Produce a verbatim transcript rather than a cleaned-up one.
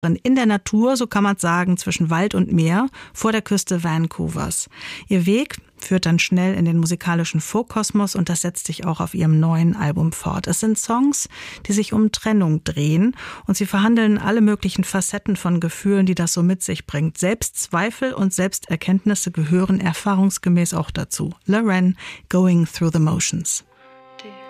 In der Natur, so kann man sagen, zwischen Wald und Meer, vor der Küste Vancouvers. Ihr Weg führt dann schnell in den musikalischen Folkkosmos und das setzt sich auch auf ihrem neuen Album fort. Es sind Songs, die sich um Trennung drehen und sie verhandeln alle möglichen Facetten von Gefühlen, die das so mit sich bringt. Selbstzweifel und Selbsterkenntnisse gehören erfahrungsgemäß auch dazu. Loren, Going Through the Motions.